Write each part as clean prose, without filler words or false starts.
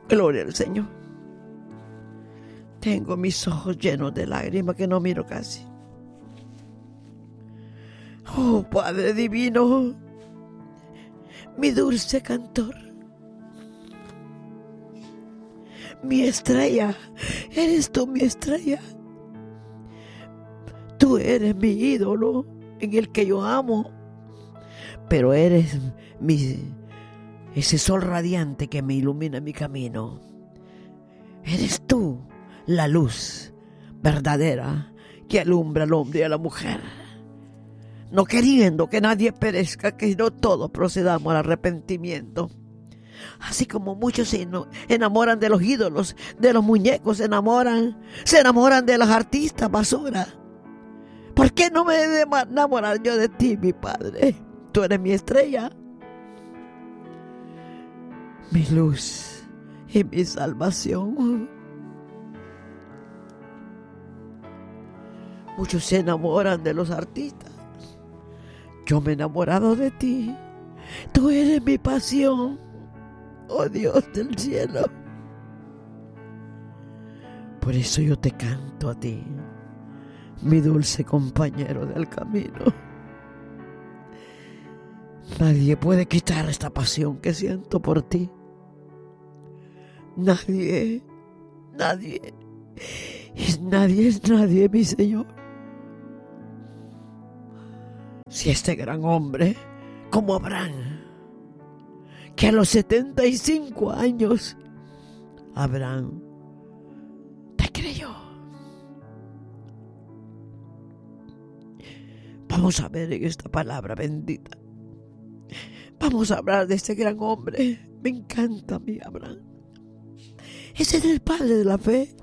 Gloria al Señor. Tengo mis ojos llenos de lágrimas que no miro casi. Oh, Padre divino, mi dulce cantor, mi estrella, eres tú mi estrella. Tú eres mi ídolo en el que yo amo, pero eres ese sol radiante que me ilumina mi camino. Eres tú la luz verdadera que alumbra al hombre y a la mujer, no queriendo que nadie perezca, que no todos procedamos al arrepentimiento. Así como muchos se enamoran de los ídolos, de los muñecos, se enamoran de los artistas basura. ¿Por qué no me he de enamorar yo de ti, mi Padre? Tú eres mi estrella, mi luz y mi salvación. Muchos se enamoran de los artistas. Yo me he enamorado de ti. Tú eres mi pasión, oh Dios del cielo. Por eso yo te canto a ti, mi dulce compañero del camino. Nadie puede quitar esta pasión que siento por ti. Nadie, mi Señor. Si este gran hombre, como Abraham, que a los 75 años, Abraham te creyó. Vamos a ver en esta palabra bendita. Vamos a hablar de este gran hombre. Me encanta mi Abraham. Ese es el padre de la fe.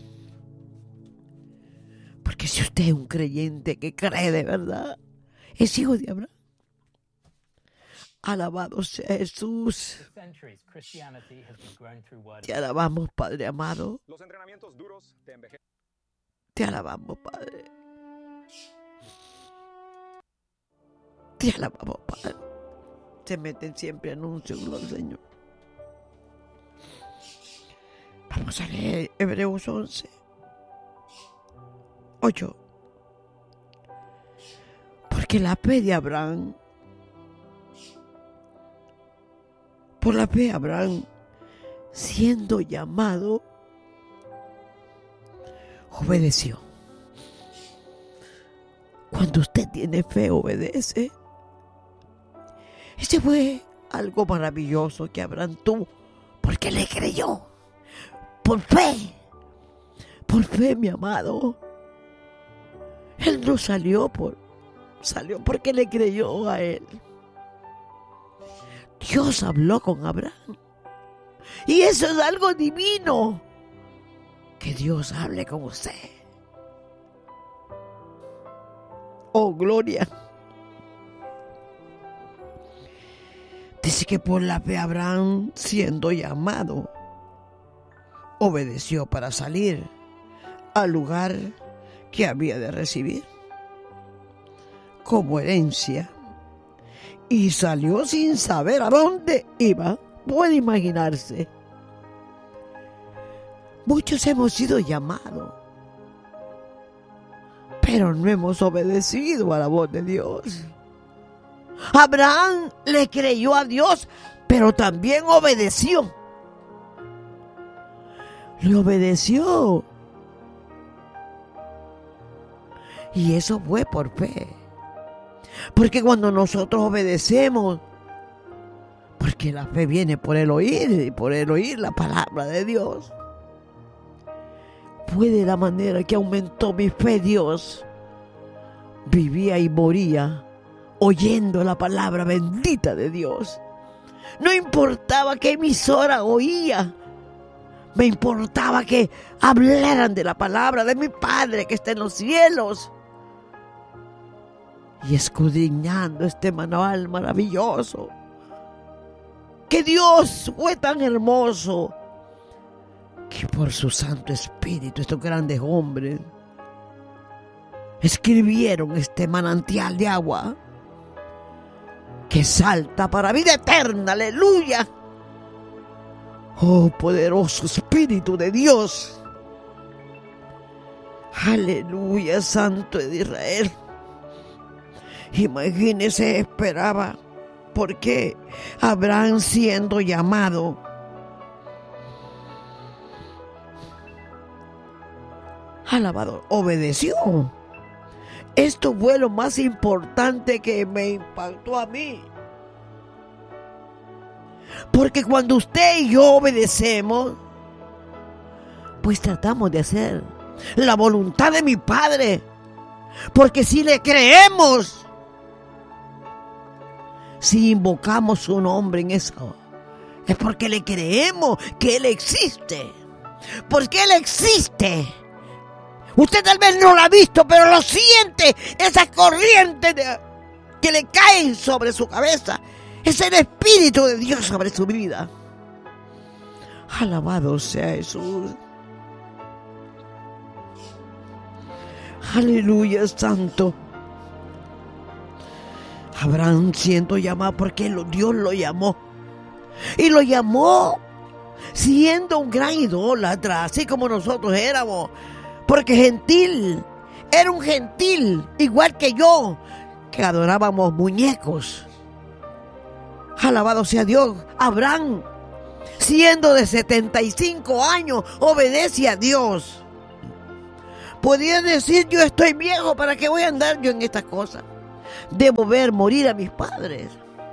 Porque si usted es un creyente que cree de verdad, es hijo de Abraham. Alabado sea Jesús. Te alabamos, Padre amado. Te alabamos, Padre. Te alabamos, Padre. Se meten siempre anuncios, gloria al Señor. Vamos a leer Hebreos 11, 8. Porque la fe de Abraham, por la fe Abraham, siendo llamado, obedeció. Cuando usted tiene fe, obedece. Ese fue algo maravilloso que Abraham tuvo, porque le creyó. Por fe, mi amado. Él no salió porque le creyó a él. Dios habló con Abraham. Y eso es algo divino. Que Dios hable con usted. Oh, gloria. Dice que por la fe Abraham, siendo llamado, obedeció para salir al lugar que había de recibir como herencia, y salió sin saber a dónde iba. Puede imaginarse. Muchos hemos sido llamados, pero no hemos obedecido a la voz de Dios. Abraham le creyó a Dios, pero también obedeció. Le obedeció. Y eso fue por fe. Porque cuando nosotros obedecemos, porque la fe viene por el oír, y por el oír la palabra de Dios. Fue de la manera que aumentó mi fe, Dios. Vivía y moría oyendo la palabra bendita de Dios. No importaba qué emisora oía. Me importaba que hablaran de la palabra de mi Padre que está en los cielos. Y escudriñando este manual maravilloso. Que Dios fue tan hermoso que por su Santo Espíritu estos grandes hombres escribieron este manantial de agua que salta para vida eterna. Aleluya. Oh, poderoso Espíritu de Dios. Aleluya, Santo de Israel. Imagínese, esperaba. ¿Por qué Abraham, siendo llamado, alabado, obedeció? Esto fue lo más importante que me impactó a mí. Porque cuando usted y yo obedecemos, pues tratamos de hacer la voluntad de mi Padre. Porque si le creemos, si invocamos su nombre en eso, es porque le creemos que Él existe. Porque Él existe. Usted tal vez no lo ha visto, pero lo siente. Esas corrientes que le caen sobre su cabeza. Es el Espíritu de Dios sobre su vida. Alabado sea Jesús. Aleluya, Santo. Abraham siendo llamado porque Dios lo llamó. Y lo llamó siendo un gran idólatra, así como nosotros éramos. Porque gentil, era un gentil, igual que yo, que adorábamos muñecos. Alabado sea Dios. Abraham, siendo de 75 años, obedece a Dios. Podía decir, yo estoy viejo, ¿para qué voy a andar yo en estas cosas? Debo ver morir a mis padres.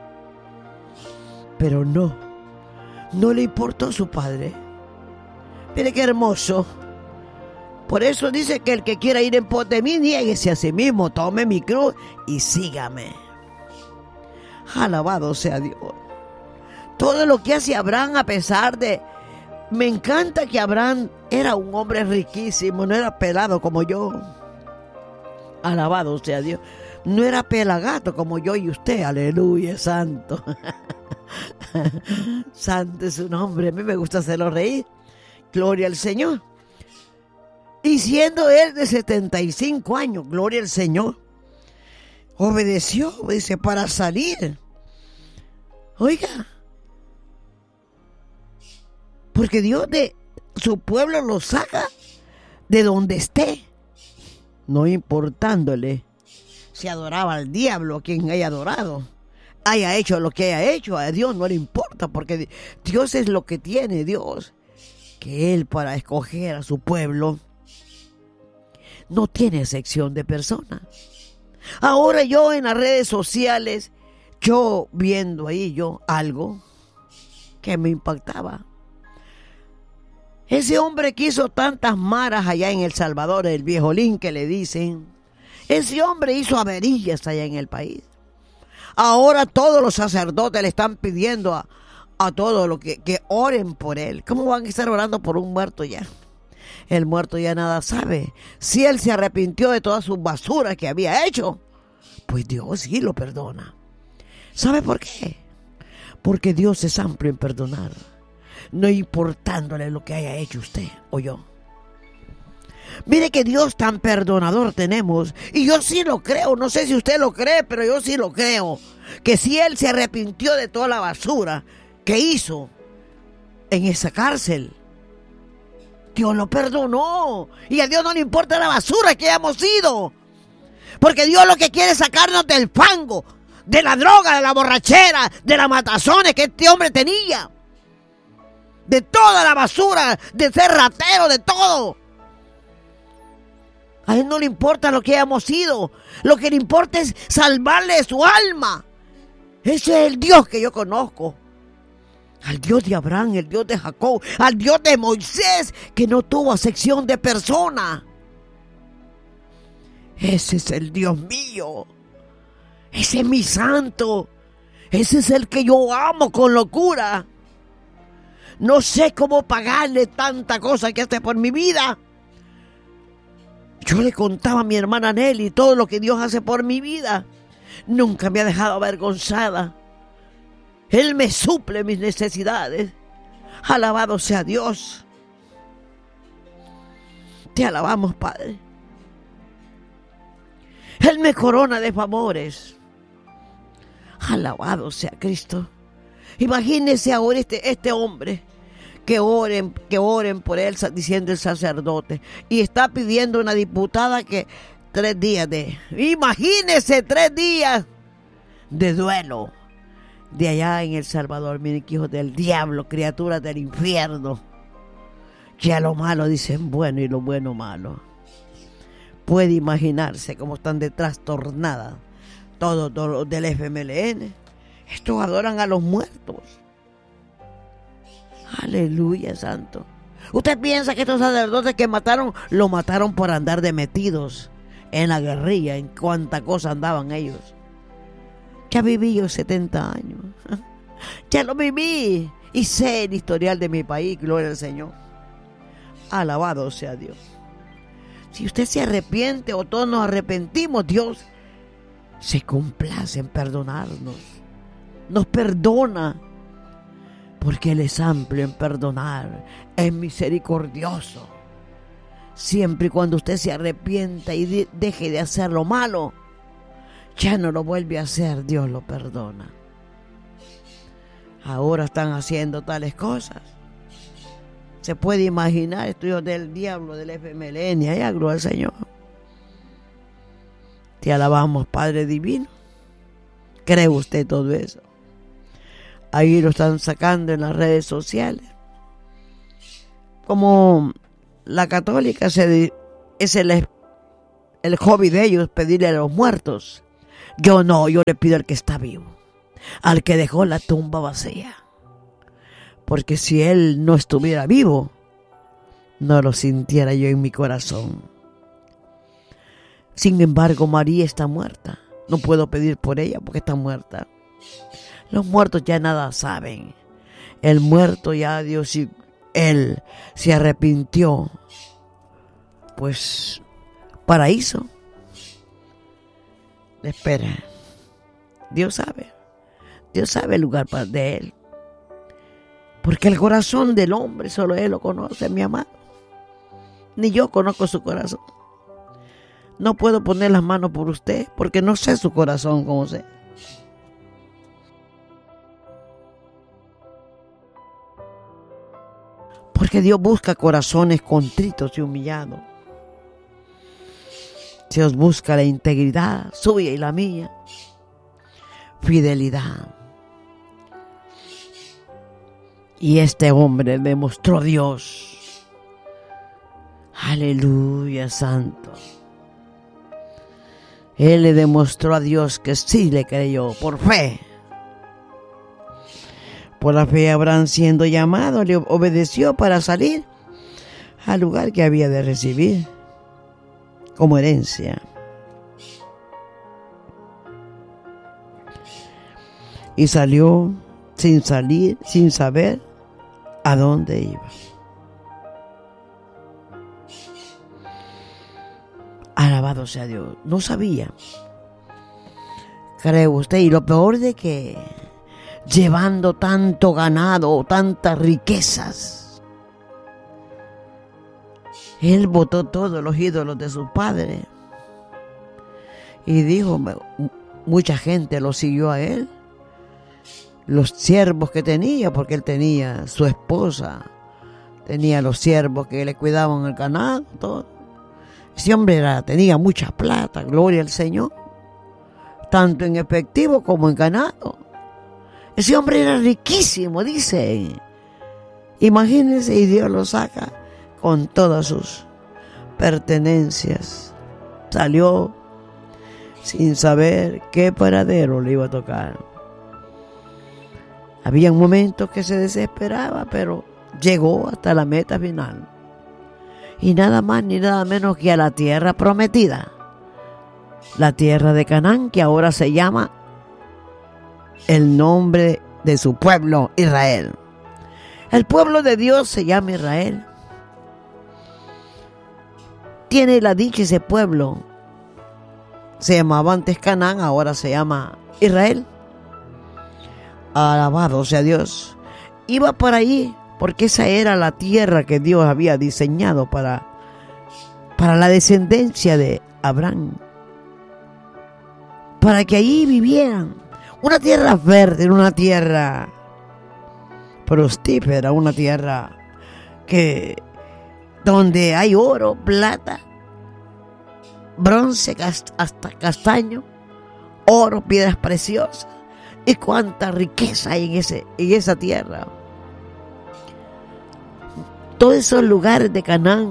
Pero no le importó a su padre. Mire qué hermoso. Por eso dice que el que quiera ir en pos de mí, niéguese a sí mismo, tome mi cruz y sígame. Alabado sea Dios. Todo lo que hace Abraham, a pesar de... Me encanta que Abraham era un hombre riquísimo, no era pelado como yo. Alabado sea Dios. No era pelagato como yo y usted. Aleluya, santo. Santo es su nombre. A mí me gusta hacerlo reír. Gloria al Señor. Y siendo él de 75 años, gloria al Señor, obedeció, dice, para salir. Oiga, porque Dios de su pueblo lo saca de donde esté, no importándole si adoraba al diablo, quien haya adorado, haya hecho lo que haya hecho, a Dios no le importa, porque Dios es lo que tiene Dios, que Él para escoger a su pueblo no tiene excepción de personas. Ahora yo en las redes sociales, yo viendo ahí algo que me impactaba. Ese hombre que hizo tantas maras allá en El Salvador, el viejolín que le dicen, ese hombre hizo averías allá en el país. Ahora todos los sacerdotes le están pidiendo a todos los que oren por él. ¿Cómo van a estar orando por un muerto ya? El muerto ya nada sabe. Si él se arrepintió de todas sus basuras que había hecho, pues Dios sí lo perdona. ¿Sabe por qué? Porque Dios es amplio en perdonar, no importándole lo que haya hecho usted o yo. Mire que Dios tan perdonador tenemos, y yo sí lo creo, no sé si usted lo cree, pero yo sí lo creo, que si él se arrepintió de toda la basura que hizo en esa cárcel, Dios lo perdonó, y a Dios no le importa la basura que hayamos sido, porque Dios lo que quiere es sacarnos del fango, de la droga, de la borrachera, de las matazones que este hombre tenía, de toda la basura, de ser ratero, de todo. A Él no le importa lo que hayamos sido, lo que le importa es salvarle su alma. Ese es el Dios que yo conozco. Al Dios de Abraham, el Dios de Jacob, al Dios de Moisés, que no tuvo acepción de persona. Ese es el Dios mío. Ese es mi santo. Ese es el que yo amo con locura. No sé cómo pagarle tanta cosa que hace por mi vida. Yo le contaba a mi hermana Nelly todo lo que Dios hace por mi vida. Nunca me ha dejado avergonzada. Él me suple mis necesidades. Alabado sea Dios. Te alabamos, Padre. Él me corona de favores. Alabado sea Cristo. Imagínese ahora este hombre que oren por él, diciendo el sacerdote. Y está pidiendo una diputada que 3 días imagínese 3 días de duelo. De allá en El Salvador, miren que hijos del diablo, criaturas del infierno, que a lo malo dicen bueno y lo bueno malo. Puede imaginarse cómo están de trastornadas todos los del FMLN. Estos adoran a los muertos. Aleluya, santo. ¿Usted piensa que estos sacerdotes que lo mataron por andar de metidos en la guerrilla, en cuánta cosa andaban ellos? Ya viví yo 70 años. Ya lo viví. Y sé el historial de mi país, gloria al Señor. Alabado sea Dios. Si usted se arrepiente o todos nos arrepentimos, Dios se complace en perdonarnos. Nos perdona. Porque Él es amplio en perdonar. Es misericordioso. Siempre y cuando usted se arrepienta y deje de hacer lo malo, ya no lo vuelve a hacer, Dios lo perdona. Ahora están haciendo tales cosas. Se puede imaginar, estudios del diablo, del FMLN, allá, gloria al Señor. Te alabamos, Padre Divino. ¿Cree usted todo eso? Ahí lo están sacando en las redes sociales. Como la católica es el hobby de ellos, pedirle a los muertos. Yo no, yo le pido al que está vivo, al que dejó la tumba vacía. Porque si él no estuviera vivo, no lo sintiera yo en mi corazón. Sin embargo, María está muerta. No puedo pedir por ella porque está muerta. Los muertos ya nada saben. El muerto ya Dios y él se arrepintió. Pues paraíso le espera. Dios sabe el lugar de él. Porque el corazón del hombre solo él lo conoce, mi amado. Ni yo conozco su corazón. No puedo poner las manos por usted porque no sé su corazón como sé. Porque Dios busca corazones contritos y humillados. Dios busca la integridad suya y la mía. Fidelidad. Y este hombre demostró a Dios. Aleluya, santo. Él le demostró a Dios que sí le creyó por fe. Por la fe Abraham, siendo llamado, le obedeció para salir al lugar que había de recibir como herencia. Y salió sin saber a dónde iba. Alabado sea Dios. No sabía. ¿Cree usted? Y lo peor de que llevando tanto ganado, tantas riquezas, él botó todos los ídolos de su padre. Y dijo, mucha gente lo siguió a él. Los siervos que tenía, porque él tenía su esposa, tenía los siervos que le cuidaban el ganado, todo. Ese hombre tenía mucha plata, gloria al Señor, tanto en efectivo como en ganado. Ese hombre era riquísimo, dice. Imagínense, y Dios lo saca con todas sus pertenencias. Salió sin saber qué paradero le iba a tocar. Había momentos que se desesperaba, pero llegó hasta la meta final. Y nada más ni nada menos que a la tierra prometida. La tierra de Canaán, que ahora se llama el nombre de su pueblo, Israel. El pueblo de Dios se llama Israel. Tiene la dicha ese pueblo. Se llamaba antes Canaán, ahora se llama Israel. Alabado sea Dios. Iba por ahí porque esa era la tierra que Dios había diseñado para la descendencia de Abraham. Para que allí vivieran. Una tierra verde, una tierra prostífera, una tierra donde hay oro, plata, bronce, hasta castaño, oro, piedras preciosas, y cuánta riqueza hay en esa tierra. Todos esos lugares de Canaán,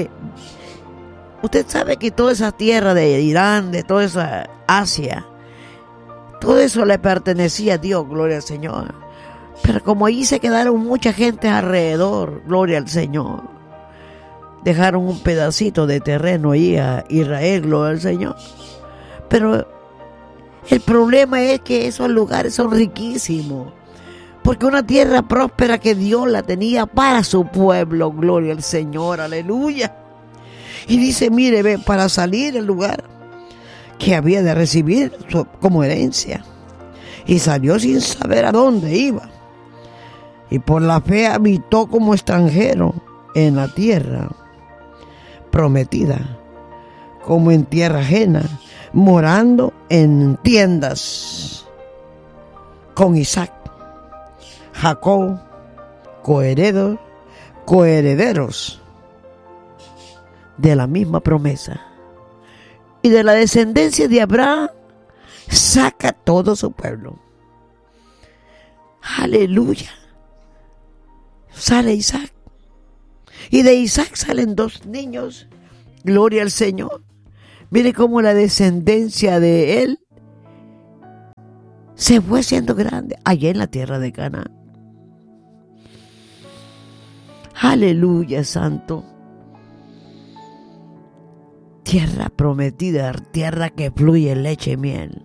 usted sabe que toda esa tierra de Irán, de toda esa Asia, todo eso le pertenecía a Dios, gloria al Señor. Pero como allí se quedaron mucha gente alrededor, gloria al Señor, dejaron un pedacito de terreno ahí a Israel, gloria al Señor. Pero el problema es que esos lugares son riquísimos, porque una tierra próspera que Dios la tenía para su pueblo, gloria al Señor, aleluya. Y dice, mire, ve, para salir del lugar que había de recibir como herencia, y salió sin saber a dónde iba, y por la fe habitó como extranjero en la tierra prometida, como en tierra ajena, morando en tiendas con Isaac, Jacob, coherederos de la misma promesa. Y de la descendencia de Abraham saca todo su pueblo. Aleluya. Sale Isaac. Y de Isaac salen 2 niños. Gloria al Señor. Mire cómo la descendencia de él se fue siendo grande allá en la tierra de Canaán. Aleluya, santo. Tierra prometida, tierra que fluye leche y miel.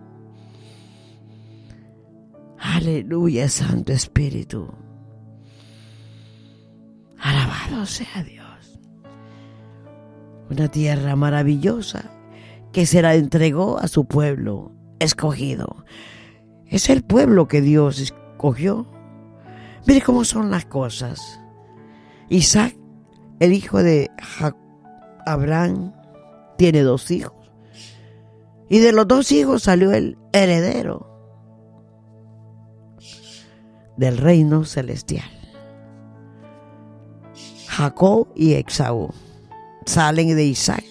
Aleluya, Santo Espíritu. Alabado sea Dios. Una tierra maravillosa que se la entregó a su pueblo escogido. Es el pueblo que Dios escogió. Mire cómo son las cosas. Isaac, el hijo de Abraham, tiene 2 hijos. Y de los 2 hijos salió el heredero del reino celestial. Jacob y Esaú salen de Isaac,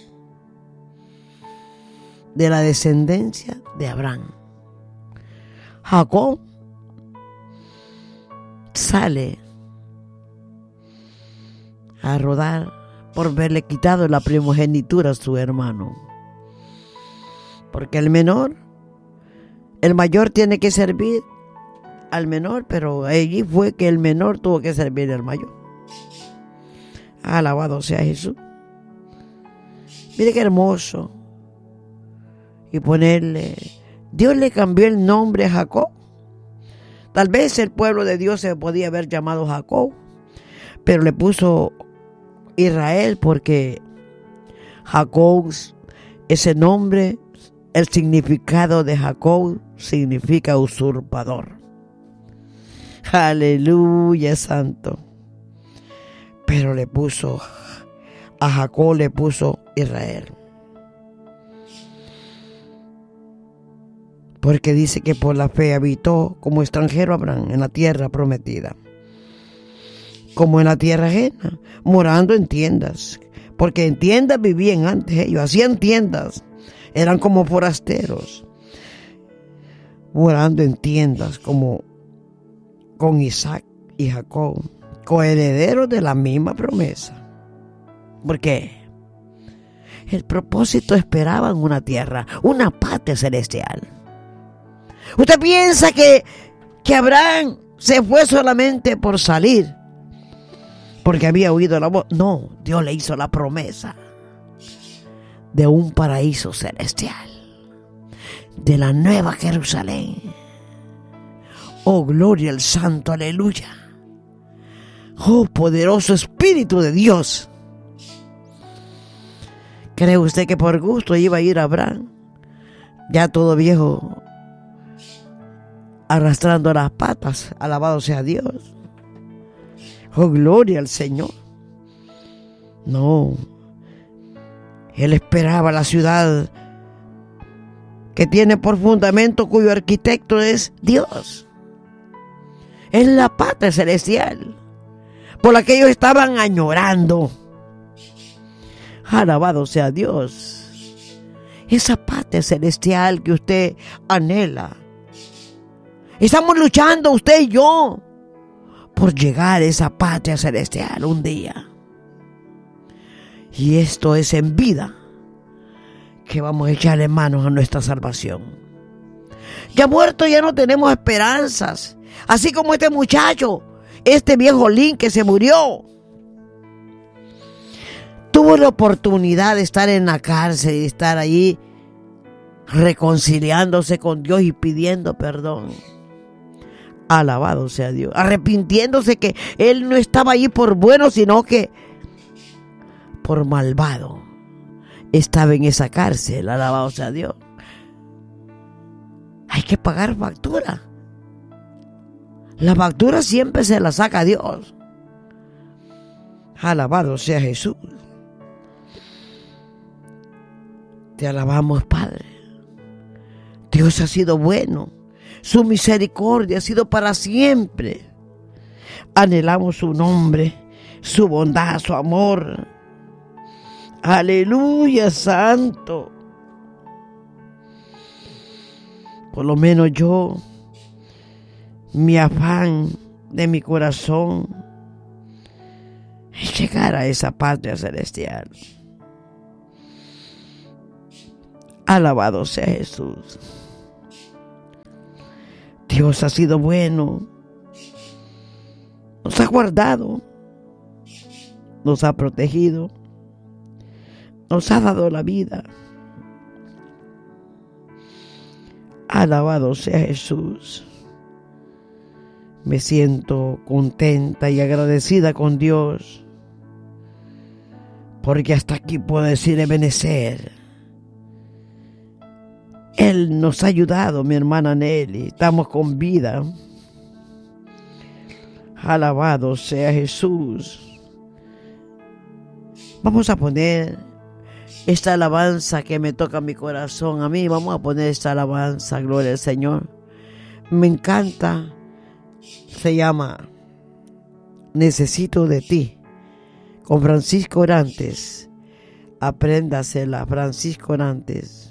de la descendencia de Abraham. Jacob sale a rodar por haberle quitado la primogenitura a su hermano. Porque el mayor tiene que servir al menor, pero allí fue que el menor tuvo que servir al mayor. Alabado sea Jesús. Mire qué hermoso. Y Dios le cambió el nombre a Jacob. Tal vez el pueblo de Dios se podía haber llamado Jacob, pero le puso Israel porque Jacob, ese nombre, el significado de Jacob significa usurpador. Aleluya, santo. Pero a Jacob le puso Israel. Porque dice que por la fe habitó como extranjero Abraham en la tierra prometida, como en la tierra ajena, morando en tiendas. Porque en tiendas vivían antes ellos, hacían tiendas, eran como forasteros, morando en tiendas como con Isaac y Jacob, coherederos de la misma promesa. Porque el propósito esperaban una tierra, una patria celestial. ¿Usted piensa que Abraham se fue solamente por salir? Porque había oído la voz. No, Dios le hizo la promesa de un paraíso celestial, de la nueva Jerusalén. Oh, gloria al Santo, aleluya. Oh, poderoso Espíritu de Dios. ¿Cree usted que por gusto iba a ir a Abraham, ya todo viejo, arrastrando las patas? Alabado sea Dios. Oh, gloria al Señor. No. Él esperaba la ciudad que tiene por fundamento, cuyo arquitecto es Dios. Es la patria celestial por la que ellos estaban añorando. Alabado sea Dios. Esa patria celestial que usted anhela. Estamos luchando usted y yo por llegar a esa patria celestial un día. Y esto es en vida que vamos a echarle manos a nuestra salvación. Ya muerto ya no tenemos esperanzas. Así como este muchacho, este viejo Lin que se murió. Tuvo la oportunidad de estar en la cárcel y de estar allí reconciliándose con Dios y pidiendo perdón. Alabado sea Dios. Arrepintiéndose que él no estaba allí por bueno, sino que por malvado. Estaba en esa cárcel. Alabado sea Dios. Hay que pagar factura. La factura siempre se la saca Dios. Alabado sea Jesús. Te alabamos, Padre. Dios ha sido bueno. Su misericordia ha sido para siempre. Anhelamos su nombre, su bondad, su amor. Aleluya, santo. Por lo menos yo, mi afán de mi corazón es llegar a esa patria celestial. Alabado sea Jesús. Dios ha sido bueno. Nos ha guardado. Nos ha protegido. Nos ha dado la vida. Alabado sea Jesús. Me siento contenta y agradecida con Dios. Porque hasta aquí puedo decir Ebenezer. Él nos ha ayudado, mi hermana Nelly. Estamos con vida. Alabado sea Jesús. Vamos a poner esta alabanza que me toca mi corazón a mí. Vamos a poner esta alabanza, gloria al Señor. Me encanta. Se llama Necesito de ti. Con Francisco Orantes. Apréndasela, Francisco Orantes.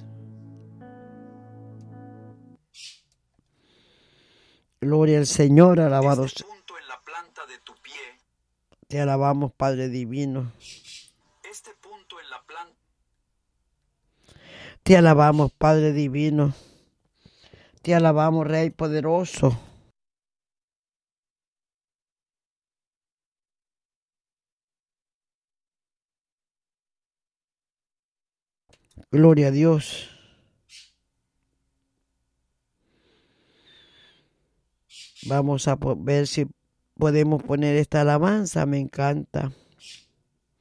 Gloria al Señor, alabado sea. Punto en la planta de tu pie. Te alabamos, Padre divino. Este punto en la planta. Te alabamos, Padre divino. Te alabamos, Rey poderoso. Gloria a Dios. Vamos a ver si podemos poner esta alabanza. Me encanta.